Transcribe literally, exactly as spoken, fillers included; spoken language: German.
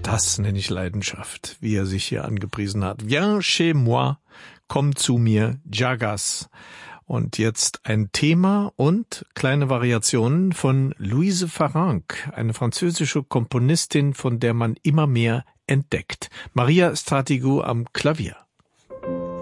Das nenne ich Leidenschaft, wie er sich hier angepriesen hat. Viens chez moi, komm zu mir, Jagas. Und jetzt ein Thema und kleine Variationen von Louise Farrenc, eine französische Komponistin, von der man immer mehr entdeckt. Maria Stratigou am Klavier.